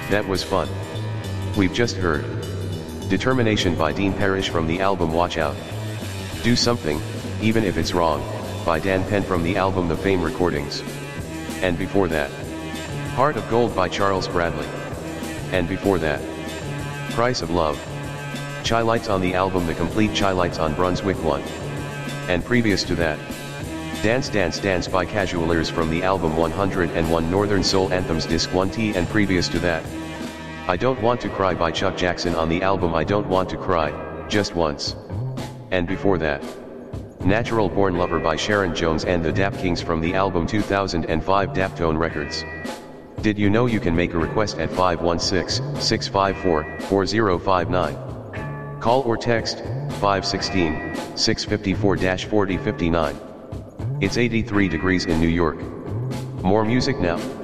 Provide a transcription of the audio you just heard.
That was fun. We've just heard Determination by Dean Parrish from the album Watch Out. Do Something, Even If It's Wrong, by Dan Penn from the album The Fame Recordings. And before that, Heart of Gold by Charles Bradley. And before that, Price of Love, Chi Lights on the album The Complete Chi Lights on Brunswick 1. And previous to that, Dance Dance Dance by Casualers from the album 101 Northern Soul Anthems Disc 1T. And previous to that, I Don't Want to Cry by Chuck Jackson on the album I Don't Want to Cry, Just Once. And before that, Natural Born Lover by Sharon Jones and the Dap Kings from the album 2005 Daptone Records. Did you know you can make a request at 516-654-4059? Call or text 516-654-4059. It's 83 degrees in New York. More music now.